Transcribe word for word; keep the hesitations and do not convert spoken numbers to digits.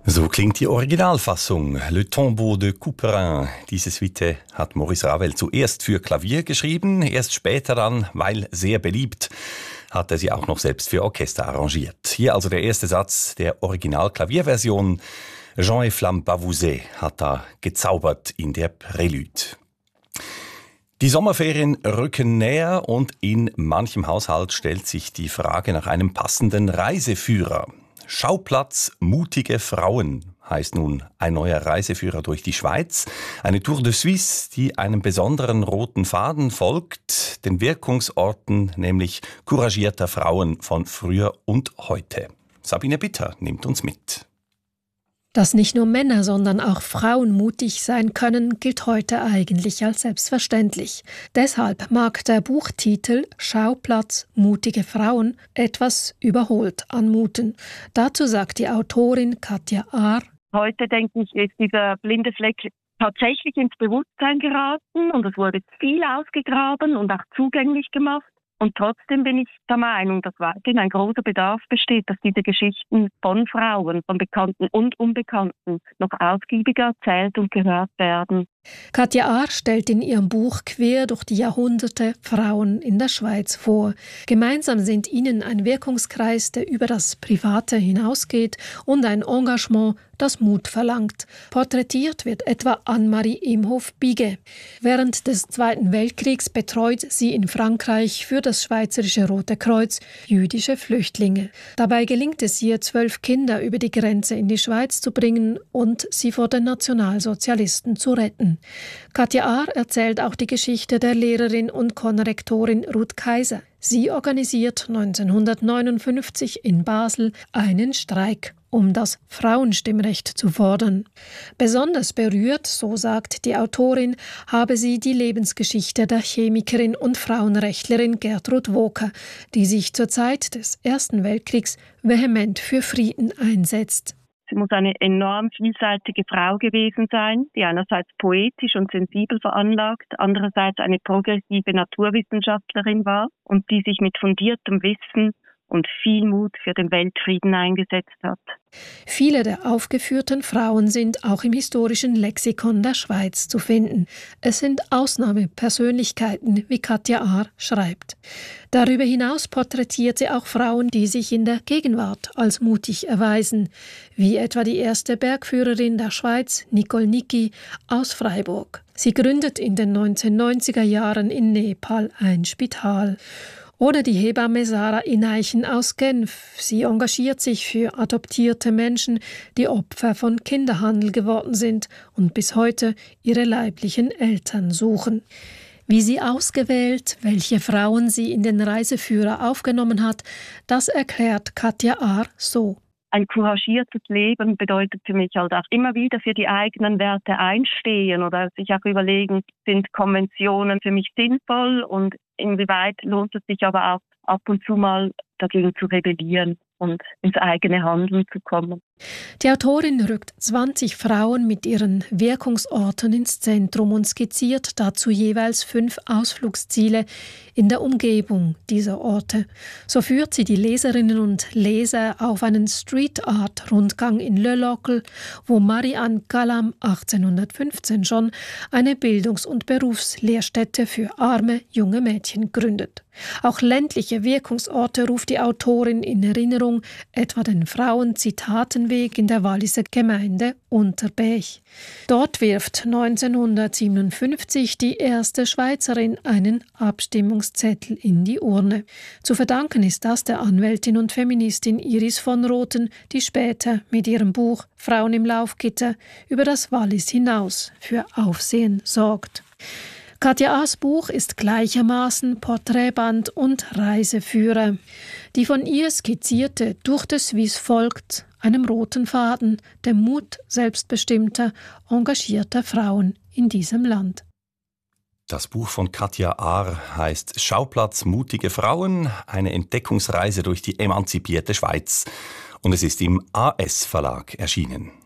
So klingt die Originalfassung Le Tombeau de Couperin. Diese Suite hat Maurice Ravel zuerst für Klavier geschrieben, erst später dann, weil sehr beliebt, hat er sie auch noch selbst für Orchester arrangiert. Hier also der erste Satz der Original-Klavierversion. Jean-Efflam Bavouzet hat da gezaubert in der Prälude. Die Sommerferien rücken näher und in manchem Haushalt stellt sich die Frage nach einem passenden Reiseführer. Schauplatz mutige Frauen heißt nun ein neuer Reiseführer durch die Schweiz. Eine Tour de Suisse, die einem besonderen roten Faden folgt, den Wirkungsorten nämlich couragierter Frauen von früher und heute. Sabine Bitter nimmt uns mit. Dass nicht nur Männer, sondern auch Frauen mutig sein können, gilt heute eigentlich als selbstverständlich. Deshalb mag der Buchtitel Schauplatz mutige Frauen etwas überholt anmuten. Dazu sagt die Autorin Katja Ahr: Heute, denke ich, ist dieser blinde Fleck tatsächlich ins Bewusstsein geraten und es wurde viel ausgegraben und auch zugänglich gemacht. Und trotzdem bin ich der Meinung, dass weiterhin ein großer Bedarf besteht, dass diese Geschichten von Frauen, von Bekannten und Unbekannten noch ausgiebiger erzählt und gehört werden. Katja Ahr stellt in ihrem Buch Quer durch die Jahrhunderte Frauen in der Schweiz vor. Gemeinsam sind ihnen ein Wirkungskreis, der über das Private hinausgeht, und ein Engagement, das Mut verlangt. Porträtiert wird etwa Anne-Marie Imhof-Bigge. Während des Zweiten Weltkriegs betreut sie in Frankreich für das Schweizerische Rote Kreuz jüdische Flüchtlinge. Dabei gelingt es ihr, zwölf Kinder über die Grenze in die Schweiz zu bringen und sie vor den Nationalsozialisten zu retten. Katja Ahr erzählt auch die Geschichte der Lehrerin und Konrektorin Ruth Kaiser. Sie organisiert neunzehnhundertneunundfünfzig in Basel einen Streik, um das Frauenstimmrecht zu fordern. Besonders berührt, so sagt die Autorin, habe sie die Lebensgeschichte der Chemikerin und Frauenrechtlerin Gertrud Woker, die sich zur Zeit des Ersten Weltkriegs vehement für Frieden einsetzt. Sie muss eine enorm vielseitige Frau gewesen sein, die einerseits poetisch und sensibel veranlagt, andererseits eine progressive Naturwissenschaftlerin war und die sich mit fundiertem Wissen und viel Mut für den Weltfrieden eingesetzt hat. Viele der aufgeführten Frauen sind auch im historischen Lexikon der Schweiz zu finden. Es sind Ausnahmepersönlichkeiten, wie Katja Ahr schreibt. Darüber hinaus porträtiert sie auch Frauen, die sich in der Gegenwart als mutig erweisen, wie etwa die erste Bergführerin der Schweiz, Nicole Niki aus Freiburg. Sie gründet in den neunzehnhundertneunziger Jahren in Nepal ein Spital. Oder die Hebamme Sarah Ineichen aus Genf. Sie engagiert sich für adoptierte Menschen, die Opfer von Kinderhandel geworden sind und bis heute ihre leiblichen Eltern suchen. Wie sie ausgewählt, welche Frauen sie in den Reiseführer aufgenommen hat, das erklärt Katja Ahr so. Ein couragiertes Leben bedeutet für mich halt auch immer wieder für die eigenen Werte einstehen oder sich auch überlegen, sind Konventionen für mich sinnvoll und inwieweit lohnt es sich aber auch ab und zu mal dagegen zu rebellieren und ins eigene Handeln zu kommen. Die Autorin rückt zwanzig Frauen mit ihren Wirkungsorten ins Zentrum und skizziert dazu jeweils fünf Ausflugsziele in der Umgebung dieser Orte. So führt sie die Leserinnen und Leser auf einen Street-Art-Rundgang in Le Locle, wo Marianne Galam achtzehnhundertfünfzehn schon eine Bildungs- und Berufslehrstätte für arme junge Mädchen gründet. Auch ländliche Wirkungsorte ruft die Autorin in Erinnerung, etwa den Frauen-Zitatenweg in der Walliser Gemeinde Unterbech. Dort wirft neunzehnhundertsiebenundfünfzig die erste Schweizerin einen Abstimmungszettel in die Urne. Zu verdanken ist das der Anwältin und Feministin Iris von Rothen, die später mit ihrem Buch Frauen im Laufgitter über das Wallis hinaus für Aufsehen sorgt. Katja Ahrs Buch ist gleichermaßen Porträtband und Reiseführer. Die von ihr skizzierte Tour de Suisse folgt einem roten Faden, dem Mut selbstbestimmter, engagierter Frauen in diesem Land. Das Buch von Katja Ahr heißt Schauplatz mutige Frauen, eine Entdeckungsreise durch die emanzipierte Schweiz. Und es ist im A S Verlag erschienen.